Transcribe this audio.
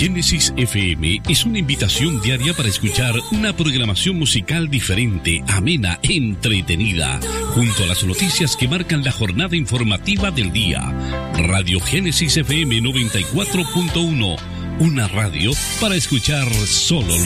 Génesis FM es una invitación diaria para escuchar una programación musical diferente, amena, entretenida, junto a las noticias que marcan la jornada informativa del día. Radio Génesis FM 94.1, una radio para escuchar solo